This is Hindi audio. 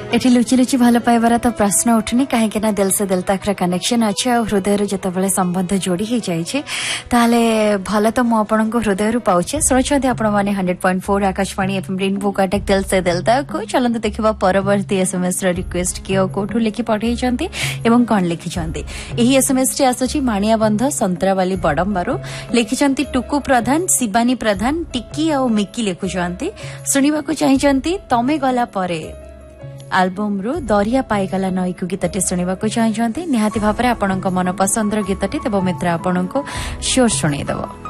एठी लुचि लुचि भल पाइबार तो प्रश्न उठुनी कहीं दिल से दिल तक कनेक्शन अच्छे और हृदय जिते संबंध जोड़ी ही जाइए ताले भल तो मुझे हृदय पाचे शुणुंट आपण मैंने 100.4 आकाशवाणी एफएम रेनबो कटक दिल से दिल तक चलते देखा परवर्ती एसएमएस रिक्वेस्ट किए कौटू लिखि पठे कौन लिखिं यही एसएमएस टी आसुची माणिया बंध संतरावाली बड़म्बारू लिखिं टुकु प्रधान शिवानी प्रधान टिकी और मिकी लिखुंट शुणा चाहती तमे गला परे आल्बम रु दरिया पाईगला नई को गीतटी शुणा चाहते निहाती भाव में आपण मन पसंदर गीतटी तेब मित्र आपण को श्योर शुणेदेव।